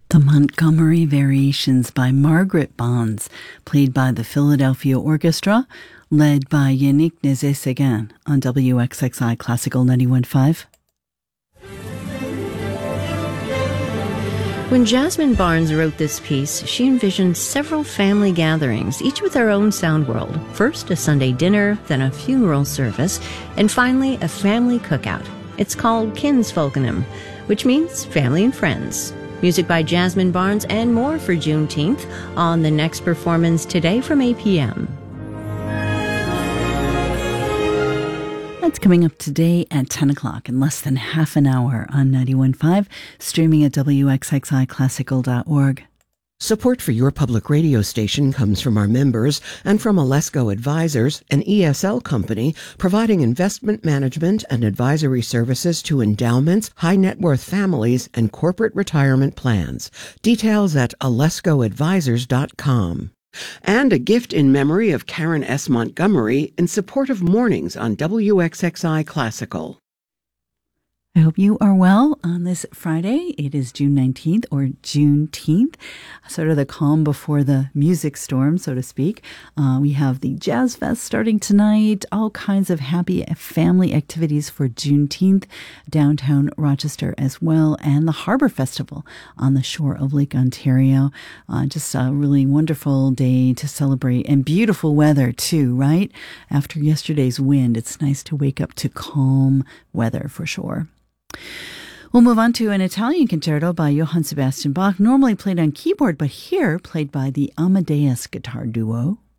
The Montgomery Variations by Margaret Bonds, played by the Philadelphia Orchestra, led by Yannick Nézet-Séguin on WXXI Classical 91.5. When Jasmine Barnes wrote this piece, she envisioned several family gatherings, each with their own sound world. First, a Sunday dinner, then a funeral service, and finally, a family cookout. It's called Kinsfolkenham, which means family and friends. Music by Jasmine Barnes and more for Juneteenth on the next performance today from 8 p.m. That's coming up today at 10 o'clock in less than half an hour on 91.5, streaming at wxxiclassical.org. Support for your public radio station comes from our members and from Alesco Advisors, an ESL company providing investment management and advisory services to endowments, high net worth families, and corporate retirement plans. Details at alescoadvisors.com. And a gift in memory of Karen S. Montgomery in support of mornings on WXXI Classical. I hope you are well on this Friday. It is June 19th or Juneteenth, sort of the calm before the music storm, so to speak. We have the Jazz Fest starting tonight, all kinds of happy family activities for Juneteenth, downtown Rochester as well, and the Harbor Festival on the shore of Lake Ontario. Just a really wonderful day to celebrate, and beautiful weather too, right? After yesterday's wind, it's nice to wake up to calm weather for sure. We'll move on to an Italian concerto by Johann Sebastian Bach, normally played on keyboard, but here played by the Amadeus Guitar Duo.